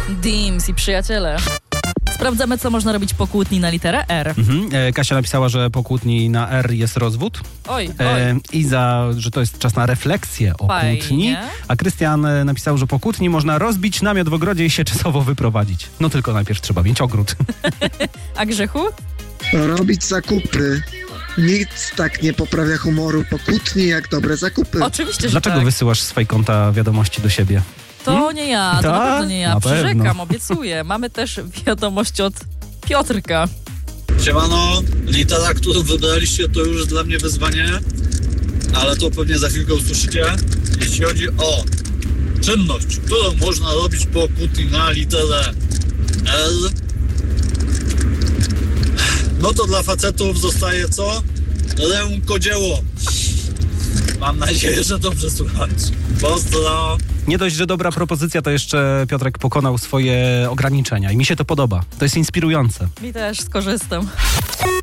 Dims i przyjaciele. Sprawdzamy, co można robić po kłótni na literę R. Kasia napisała, że po kłótni na R jest rozwód. Oj. Iza, że to jest czas na refleksję o kłótni. A Krystian napisał, że po kłótni można rozbić namiot w ogrodzie i się czasowo wyprowadzić. No tylko najpierw trzeba mieć ogród. A Grzechu? Robić zakupy. Nic tak nie poprawia humoru po kłótni jak dobre zakupy. Oczywiście, że Dlaczego tak. wysyłasz z konta wiadomości do siebie? To nie ja, to na pewno nie ja. Na pewno. Przyrzekam, obiecuję. Mamy też wiadomość od Piotrka. Siemano, litera, którą wybraliście, to już dla mnie wyzwanie, ale to pewnie za chwilkę usłyszycie. Jeśli chodzi o czynność, którą można robić po kłótni na literę L, no to dla facetów zostaje co? Rękodzieło. Mam nadzieję, że dobrze słuchać. Pozdro! Nie dość, że dobra propozycja, to jeszcze Piotrek pokonał swoje ograniczenia i mi się to podoba. To jest inspirujące. Mi też skorzystam.